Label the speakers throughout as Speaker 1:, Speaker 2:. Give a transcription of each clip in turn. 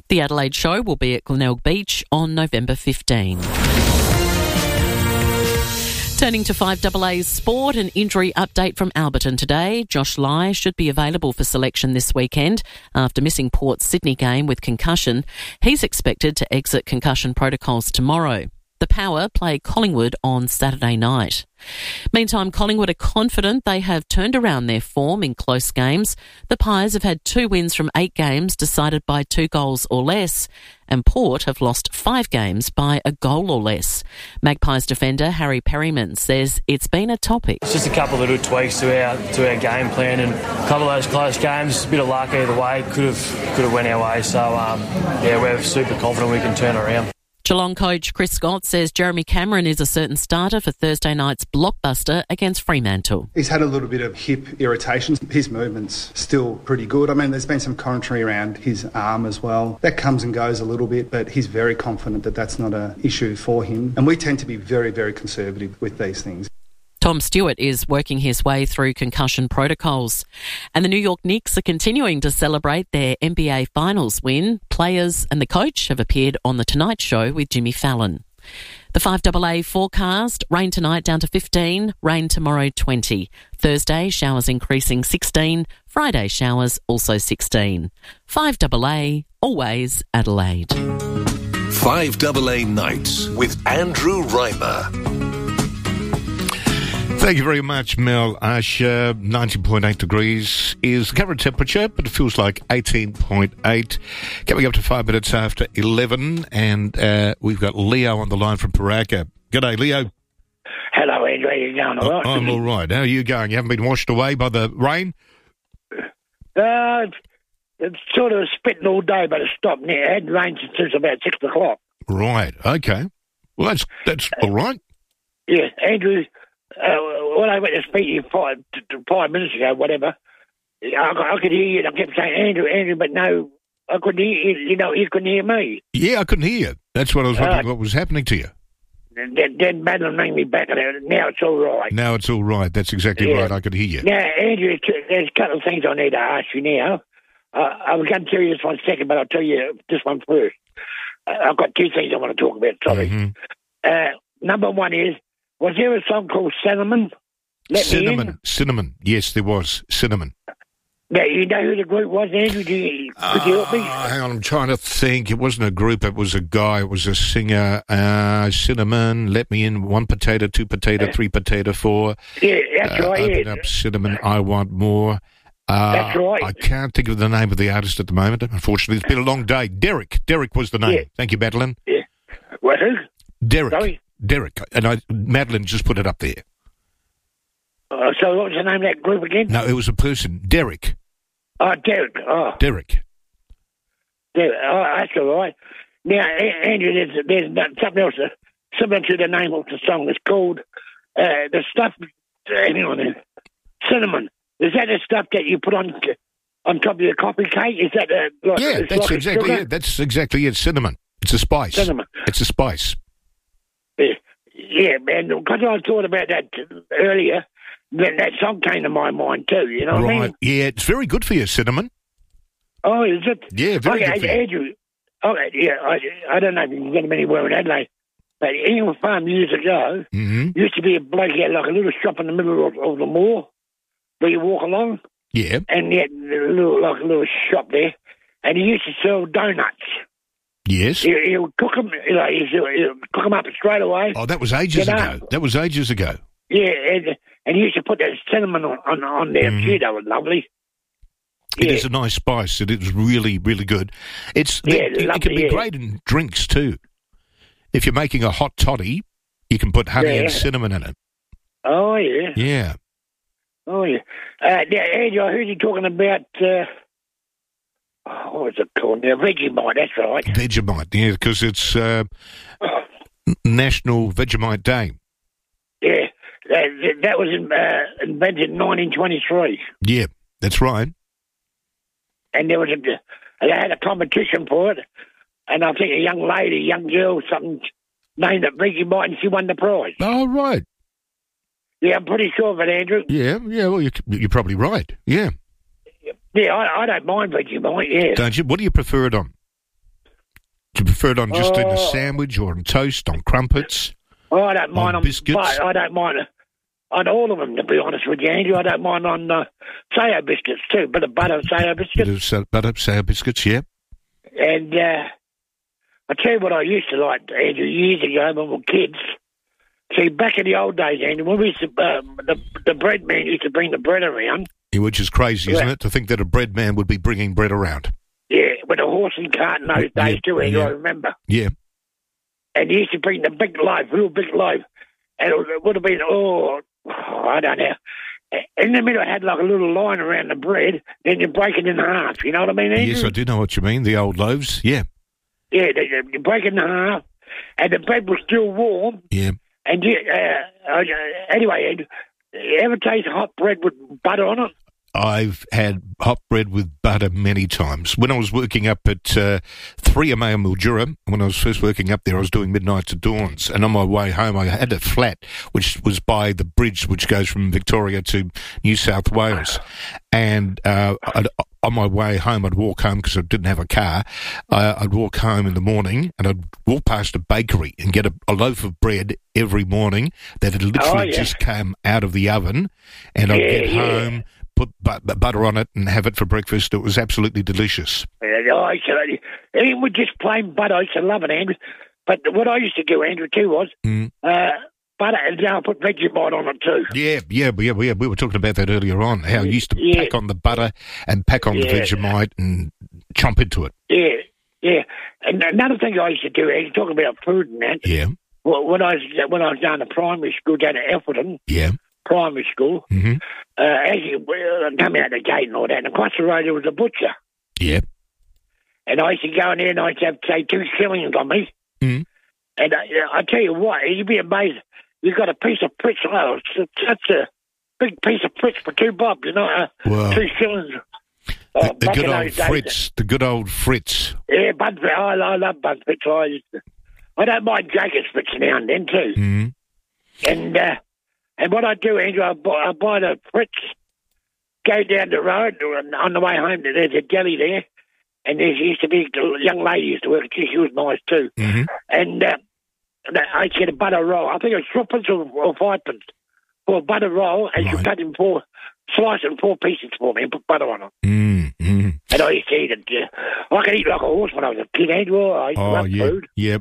Speaker 1: The Adelaide show will be at Glenelg Beach on November 15. Turning to 5AA's sport, an injury update from Alberton today. Josh Lai should be available for selection this weekend after missing Port's Sydney game with concussion. He's expected to exit concussion protocols tomorrow. The Power play Collingwood on Saturday night. Meantime, Collingwood are confident they have turned around their form in close games. The Pies have had 2 wins from 8 games decided by 2 goals or less, and Port have lost 5 games by a goal or less. Magpies defender Harry Perryman says it's been a topic.
Speaker 2: It's just a couple of little tweaks to our game plan, and a couple of those close games, a bit of luck either way, could have went our way. So we're super confident we can turn it around.
Speaker 1: Geelong coach Chris Scott says Jeremy Cameron is a certain starter for Thursday night's blockbuster against Fremantle.
Speaker 3: He's had a little bit of hip irritation. His movement's still pretty good. I mean, there's been some commentary around his arm as well. That comes and goes a little bit, but he's very confident that that's not an issue for him. And we tend to be very, very conservative with these things.
Speaker 1: Tom Stewart is working his way through concussion protocols. And the New York Knicks are continuing to celebrate their NBA Finals win. Players and the coach have appeared on The Tonight Show with Jimmy Fallon. The 5AA forecast, rain tonight down to 15, rain tomorrow 20. Thursday, showers increasing 16, Friday showers also 16. 5AA, always Adelaide.
Speaker 4: 5AA Nights with Andrew Reimer.
Speaker 5: Thank you very much, Mel Asher. 19.8 degrees is the current temperature, but it feels like 18.8. Coming up to 5 minutes after 11, and we've got Leo on the line from Paraka. G'day, Leo.
Speaker 6: Hello, Andrew. How you going? All right?
Speaker 5: I'm all right. How are you going? You haven't been washed away by the rain?
Speaker 6: It's sort of spitting all day, but it's stopped now. It hadn't rained since about 6 o'clock.
Speaker 5: Right, okay. Well, that's all right.
Speaker 6: Yeah, Andrew... when I went to speak to you 5 minutes ago, whatever, I could hear you, and I kept saying, Andrew, but no, I couldn't hear you. You couldn't hear me.
Speaker 5: Yeah, I couldn't hear you. That's what I was wondering, what was happening to you.
Speaker 6: Then Madeline rang me back, and now it's all right.
Speaker 5: Now it's all right. That's exactly right. I could hear you.
Speaker 6: Now, Andrew, there's a couple of things I need to ask you now. I was going to tell you this one second, but I'll tell you this one first. I've got 2 things I want to talk about, sorry.
Speaker 5: Mm-hmm.
Speaker 6: Number one is, was there a song called Cinnamon?
Speaker 5: Cinnamon. Yes, there was. Cinnamon.
Speaker 6: Now, you know who the group was, Andrew? Could you help me?
Speaker 5: Hang on, I'm trying to think. It wasn't a group, it was a guy, it was a singer. Cinnamon, let me in, 1 potato, 2 potato, 3 potato, 4.
Speaker 6: Yeah, that's right.
Speaker 5: Open up Cinnamon, I want more.
Speaker 6: That's right.
Speaker 5: I can't think of the name of the artist at the moment, unfortunately. It's been a long day. Derek was the name.
Speaker 6: Yeah.
Speaker 5: Thank you, Madeline.
Speaker 6: Yeah. What, who?
Speaker 5: Derek.
Speaker 6: Sorry?
Speaker 5: Derek, and Madeline just put it up there.
Speaker 6: So what was the name of that group again?
Speaker 5: No, it was a person, Derek.
Speaker 6: Oh, Derek. Oh.
Speaker 5: Derek.
Speaker 6: Oh, that's all right. Now, Andrew, there's something else similar to the name of the song. It's called the stuff. Hang on there. Cinnamon. Is that the stuff that you put on top of your coffee cake? Is that
Speaker 5: yeah, that's like exactly it. That's exactly it. Cinnamon. It's a spice.
Speaker 6: Cinnamon.
Speaker 5: It's a spice.
Speaker 6: Yeah, man, because I thought about that earlier, that song came to my mind too, you know what I mean?
Speaker 5: Yeah, it's very good for you, cinnamon.
Speaker 6: Oh, is it?
Speaker 5: Yeah, very good for you.
Speaker 6: Andrew, I don't know if you can get them anywhere in Adelaide, but Ingham Farm years ago, used to be a bloke who had like a little shop in the middle of the moor where you walk along.
Speaker 5: Yeah.
Speaker 6: And he had a little shop there, and he used to sell donuts.
Speaker 5: Yes.
Speaker 6: He'll cook them, he'll cook them up straight away.
Speaker 5: Oh, that was ages ago.
Speaker 6: Yeah, and he used to put that cinnamon on there too. That was lovely.
Speaker 5: It is a nice spice. It is really, really good. It can be great in drinks too. If you're making a hot toddy, you can put honey and cinnamon in it.
Speaker 6: Oh, yeah.
Speaker 5: Yeah.
Speaker 6: Oh, yeah. Now, Andrew, I heard you talking about... what was it called now? Vegemite, that's right.
Speaker 5: Vegemite, yeah, because it's National Vegemite Day.
Speaker 6: Yeah, that was invented in 1923.
Speaker 5: Yeah, that's right.
Speaker 6: And there was they had a competition for it, and I think a young girl, something named it Vegemite, and she won the prize.
Speaker 5: Oh, right.
Speaker 6: Yeah, I'm pretty sure of it, Andrew.
Speaker 5: Yeah, well, you're probably right, yeah.
Speaker 6: Yeah, I don't mind Vegemite, yeah.
Speaker 5: Don't you? What do you prefer it on? Do you prefer it on just in a sandwich or on toast, on crumpets?
Speaker 6: I don't mind on
Speaker 5: biscuits.
Speaker 6: I don't mind on all of them, to be honest with you, Andrew. I don't mind on Sayo biscuits too, bit of butter Sayo biscuits.
Speaker 5: Bit of butter Sayo biscuits, yeah.
Speaker 6: And I tell you what I used to like, Andrew, years ago when we were kids. See, back in the old days, Andrew, when we used to, the bread man used to bring the bread around.
Speaker 5: Yeah, which is crazy, isn't it, to think that a bread man would be bringing bread around?
Speaker 6: Yeah, with a horse and cart in those days too, Andrew, I remember.
Speaker 5: Yeah.
Speaker 6: And he used to bring the big loaf, real big loaf. And it would have been, I don't know. In the middle, it had like a little line around the bread, then you break it in half. You know what I mean, Andrew?
Speaker 5: Yes, I do know what you mean, the old loaves, yeah.
Speaker 6: Yeah, you break it in half, and the bread was still warm.
Speaker 5: Yeah.
Speaker 6: And anyway, Andrew, you ever taste hot bread with butter on it?
Speaker 5: I've had hot bread with butter many times. When I was working up at 3MA Mildura, when I was first working up there, I was doing midnight to dawns. And on my way home, I had a flat, which was by the bridge which goes from Victoria to New South Wales. And on my way home, I'd walk home because I didn't have a car. I'd walk home in the morning and I'd walk past a bakery and get a loaf of bread every morning that had literally just come out of the oven. And I'd get home, put butter on it and have it for breakfast. It was absolutely delicious.
Speaker 6: Even with just plain butter, I used to love it, Andrew. But what I used to do, Andrew, too, was butter, and I put Vegemite on it too.
Speaker 5: Yeah. We were talking about that earlier on, how you used to pack on the butter and pack on the Vegemite and chomp into it.
Speaker 6: Yeah. And another thing I used to do, Andrew, talking about food and that.
Speaker 5: Yeah.
Speaker 6: When I was down to primary school, down at Alfredton.
Speaker 5: Yeah.
Speaker 6: Primary school.
Speaker 5: Mm-hmm.
Speaker 6: As you come out the gate and all that, and across the road there was a butcher.
Speaker 5: Yeah. And
Speaker 6: I used to go in there and I used to have, say, 2 shillings on me.
Speaker 5: Mm-hmm.
Speaker 6: And I tell you what, you'd be amazed. You got a piece of Fritz. Oh, such a big piece of Fritz for $2, you know, 2 shillings.
Speaker 5: The good old Fritz. The good old Fritz.
Speaker 6: Yeah, Bud Fritz. I love Bud Fritz. I don't mind Jacob's Fritz now and then too.
Speaker 5: Mm-hmm.
Speaker 6: And what I do, Andrew, I buy the Fritz, go down the road, and on the way home, there's a deli there, and there used to be a young lady used to work. She was nice too.
Speaker 5: Mm-hmm.
Speaker 6: And I used to get a butter roll. I think it was 3p or 5p for a butter roll, and she cut it in 4, slice it in 4 pieces for me and put butter on it.
Speaker 5: Mm-hmm.
Speaker 6: And I used to eat it. I could eat like a horse when I was a kid, Andrew. I used to love food.
Speaker 5: Yep.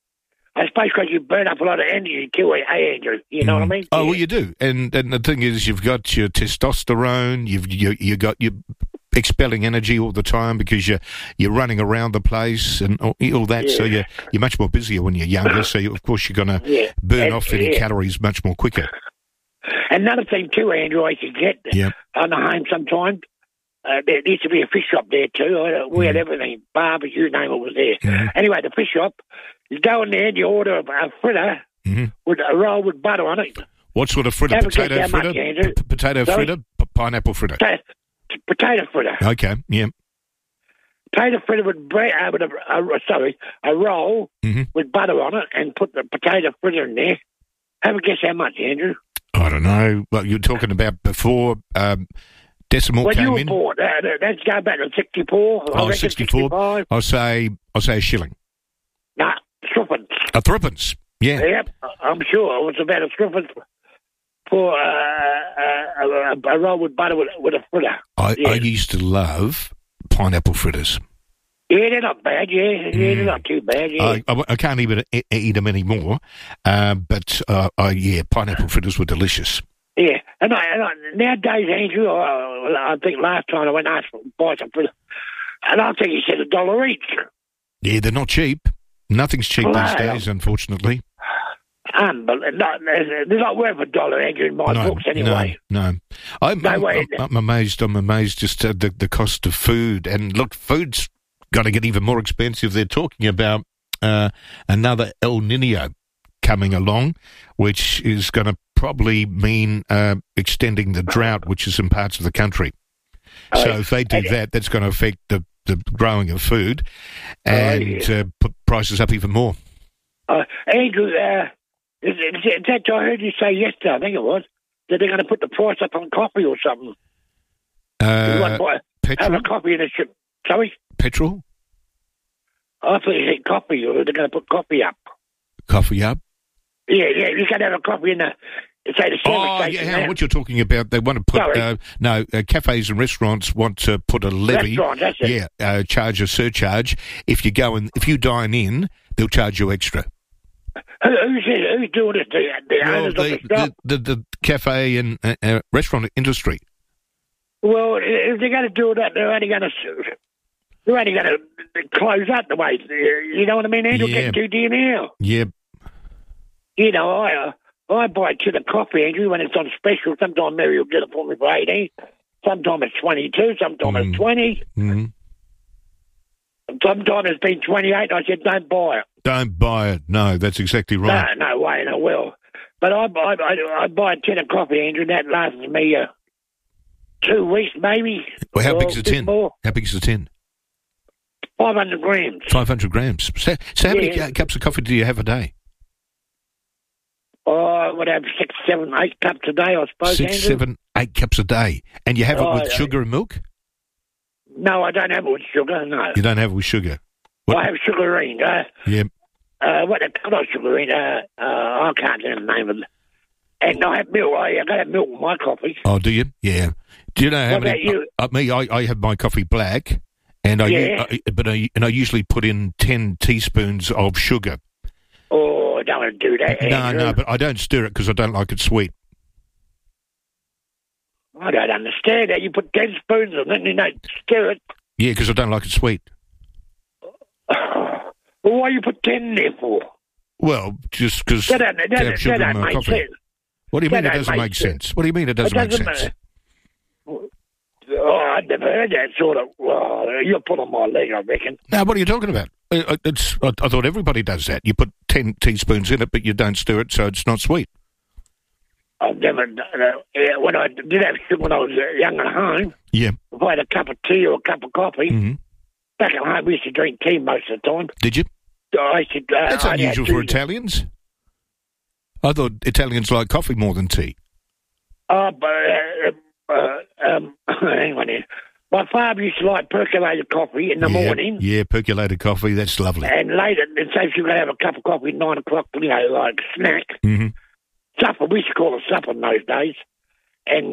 Speaker 6: I suppose because you burn up a lot of energy too, Andrew. You know what I mean?
Speaker 5: Oh, well, you do. And the thing is, you've got your testosterone, you got your expelling energy all the time because you're running around the place and all that. Yeah. So you're much more busier when you're younger. So of course you're going to burn off any calories much more quicker.
Speaker 6: Another thing too, Andrew, I could get on the home sometimes. There used to be a fish shop there too. We had everything, barbecue, name it was there.
Speaker 5: Mm-hmm.
Speaker 6: Anyway, the fish shop, you go in there and you order a fritter with a roll with butter on it.
Speaker 5: What sort of fritter? Potato fritter? Potato fritter? Pineapple fritter?
Speaker 6: Potato fritter.
Speaker 5: Okay, yeah.
Speaker 6: Potato fritter with bread, a roll with butter on it, and put the potato fritter in there. Have a guess how much, Andrew?
Speaker 5: I don't know. Well, you're talking about before decimal came in.
Speaker 6: When you were born, let's go back to 64.
Speaker 5: Oh, 64. I'll say a shilling.
Speaker 6: Nah, 3p.
Speaker 5: A 3p. Yeah.
Speaker 6: Yep, I'm sure it was about a 3p for a roll with butter with a fritter.
Speaker 5: I used to love pineapple fritters.
Speaker 6: Yeah, they're not bad, they're not too bad,
Speaker 5: I can't even eat them anymore, but pineapple fritters were delicious.
Speaker 6: Yeah, and nowadays, Andrew, I think last time I went asked to buy some fritters, and I think he said $1 each. Yeah,
Speaker 5: they're not cheap. Nothing's cheap these days, unfortunately.
Speaker 6: They're not worth $1, Andrew, in my books anyway.
Speaker 5: No. I'm amazed. I'm amazed just at the cost of food. And look, food's going to get even more expensive. They're talking about another El Nino coming along, which is going to probably mean extending the drought, which is in parts of the country. So if they do that, that's going to affect the growing of food and put prices up even more.
Speaker 6: Andrew, that I heard you say yesterday, I think it was, that they're going to put the price up on coffee or something.
Speaker 5: Petrol?
Speaker 6: Have a coffee in a ship. Sorry?
Speaker 5: Petrol?
Speaker 6: I thought you said coffee, or they're going to put coffee up.
Speaker 5: Coffee up?
Speaker 6: Yeah, you can have a coffee in the, say, the service station.
Speaker 5: Yeah, what you're talking about, they want to put, cafes and restaurants want to put a levy.
Speaker 6: Restaurant, that's it.
Speaker 5: Yeah, charge a surcharge. If you dine in, they'll charge you extra.
Speaker 6: Who's doing this? The owners of the shop?
Speaker 5: The cafe and restaurant industry.
Speaker 6: Well, if they're going to do that, they're only going to close up the way. You know what I mean? Andrew, get too dear now.
Speaker 5: Yeah.
Speaker 6: You know, I buy a tin of coffee, Andrew, when it's on special. Sometimes Mary will get it for me for 18. Sometimes it's 22. Sometimes it's 20.
Speaker 5: Mm-hmm.
Speaker 6: Sometimes it's been 28. I said, don't buy it.
Speaker 5: Don't buy it. No, that's exactly right.
Speaker 6: No way, no will. But I buy a tin of coffee, Andrew, and that lasts me 2 weeks, maybe.
Speaker 5: Well, how big's a tin?
Speaker 6: More.
Speaker 5: How big's a tin?
Speaker 6: 500 grams.
Speaker 5: 500 grams. So how many cups of coffee do you have a day?
Speaker 6: I would have 6, 7, 8 cups a day, I suppose,
Speaker 5: 6,
Speaker 6: Andrew.
Speaker 5: 7, 8 cups a day. And you have it with sugar and milk?
Speaker 6: No, I don't have it with sugar, no.
Speaker 5: You don't have it with sugar?
Speaker 6: I have sugarine.
Speaker 5: Yeah.
Speaker 6: What they call sugarine? I can't remember the name of it. And I have milk. I got to have milk with my coffee.
Speaker 5: Oh, do you? Yeah. Do you know how many?
Speaker 6: About you?
Speaker 5: I have my coffee black, and I usually put in 10 teaspoons of sugar.
Speaker 6: Oh, I don't want to do that.
Speaker 5: No, but I don't stir it because I don't like it sweet.
Speaker 6: I don't understand that. You put 10 spoons in it and you don't stir it.
Speaker 5: Yeah, because I don't like it sweet.
Speaker 6: Well, why you put 10 in there for?
Speaker 5: Well, just because I have sugar in my coffee.
Speaker 6: Sense.
Speaker 5: What do you mean it doesn't make sense? What do you mean it doesn't make sense?
Speaker 6: Oh, I've never heard that sort of... Well, you're pulling my leg, I reckon.
Speaker 5: No, what are you talking about? I thought everybody does that. You put 10 teaspoons in it, but you don't stir it, so it's not sweet.
Speaker 6: I've never done that. When I did have sugar when I was young at home, if I had a cup of tea or a cup of coffee, back at home we used to drink tea most of the time.
Speaker 5: Did you? That's unusual for Italians. I thought Italians like coffee more than tea.
Speaker 6: Oh, hang on here. My father used to like percolated coffee in the morning.
Speaker 5: Yeah, percolated coffee, that's lovely.
Speaker 6: And later, and say if you're going to have a cup of coffee at 9 o'clock, like snack.
Speaker 5: Mm-hmm.
Speaker 6: Supper, we used to call it supper in those days. And